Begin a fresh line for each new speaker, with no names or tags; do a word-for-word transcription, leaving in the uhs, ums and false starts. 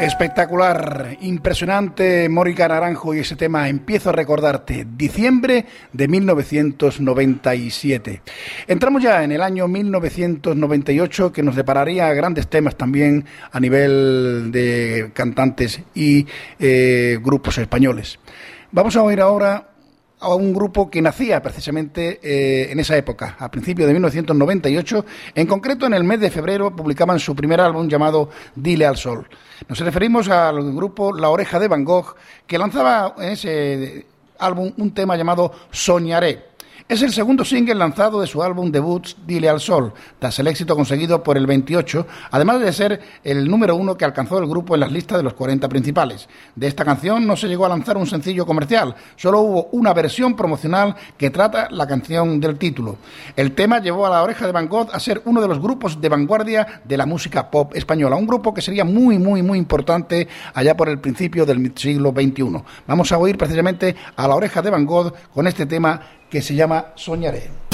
Espectacular, impresionante, Mónica Naranjo y ese tema Empiezo a recordarte, diciembre de mil novecientos noventa y siete. Entramos ya en el año mil novecientos noventa y ocho, que nos depararía grandes temas también a nivel de cantantes y eh, grupos españoles. Vamos a oír ahora a un grupo que nacía precisamente eh, en esa época, a principios de mil novecientos noventa y ocho, en concreto en el mes de febrero publicaban su primer álbum llamado Dile al Sol. Nos referimos al grupo La Oreja de Van Gogh, que lanzaba en ese álbum un tema llamado Soñaré. Es el segundo single lanzado de su álbum debut Dile al Sol, tras el éxito conseguido por el veintiocho, además de ser el número uno que alcanzó el grupo en las listas de los cuarenta principales. De esta canción no se llegó a lanzar un sencillo comercial, solo hubo una versión promocional que trata la canción del título. El tema llevó a La Oreja de Van Gogh a ser uno de los grupos de vanguardia de la música pop española, un grupo que sería muy, muy, muy importante allá por el principio del siglo veintiuno. Vamos a oír precisamente a La Oreja de Van Gogh con este tema que se llama Soñaré.